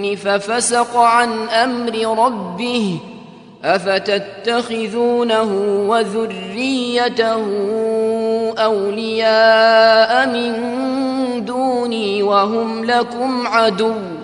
ففسق عن أمر ربه أفتتخذونه وذريته أولياء من دوني وهم لكم عدو